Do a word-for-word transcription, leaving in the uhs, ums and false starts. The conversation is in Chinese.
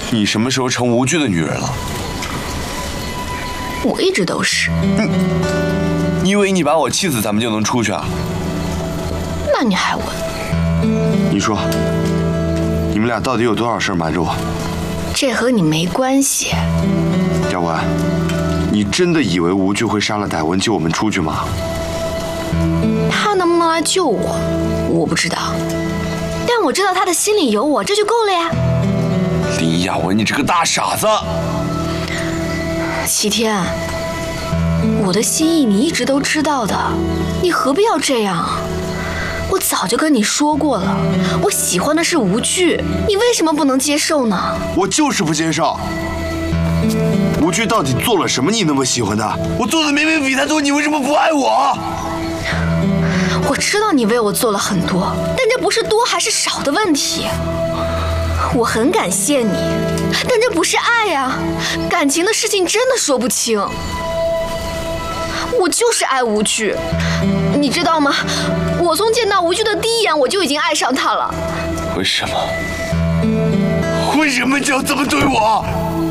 你什么时候成无惧的女人了？ 我一直都是。 你，你以为你把我气死，咱们就能出去啊？ 那你还问？ 你说，你们俩到底有多少事瞒着我？ 这和你没关系。 耀文，你真的以为吴惧会杀了戴文救我们出去吗？ 他能不能来救我，我不知道，但我知道他的心里有我，这就够了呀。 林亚文，你这个大傻子！ 齐天，我的心意你一直都知道的，你何必要这样？我早就跟你说过了，我喜欢的是吴惧，你为什么不能接受呢？ 我就是不接受。吴惧到底做了什么你那么喜欢他？我做的明明比他多，你为什么不爱我？ 我知道你为我做了很多，但这不是多还是少的问题。我很感谢你，但这不是爱呀，感情的事情真的说不清。我就是爱吴惧，你知道吗？我从见到吴惧的第一眼，我就已经爱上他了。 为什么？为什么你要这么对我？